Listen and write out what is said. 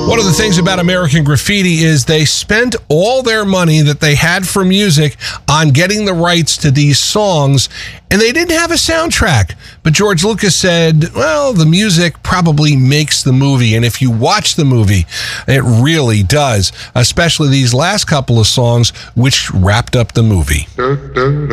One of the things about American Graffiti is they spent all their money that they had for music on getting the rights to these songs, and they didn't have a soundtrack. But George Lucas said, well, the music probably makes the movie, and if you watch the movie, it really does, especially these last couple of songs, which wrapped up the movie.